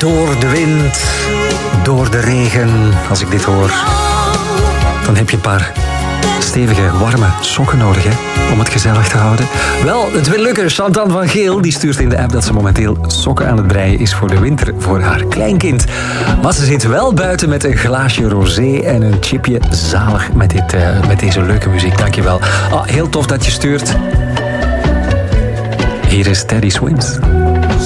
Door de wind, door de regen. Als ik dit hoor, dan heb je een paar stevige, warme sokken nodig, hè, om het gezellig te houden. Wel, het wil lukken. Chantal van Geel die stuurt in de app dat ze momenteel sokken aan het breien is voor de winter voor haar kleinkind. Maar ze zit wel buiten met een glaasje rosé en een chipje. Zalig met deze leuke muziek. Dankjewel. Heel tof dat je stuurt. Hier is Teddy Swims.